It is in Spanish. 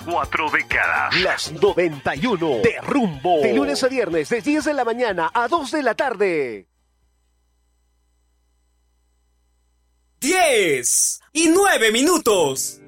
4 décadas. Las 91 de Rumbo. De lunes a viernes, de 10 de la mañana a 2 de la tarde. 10 y 9 minutos.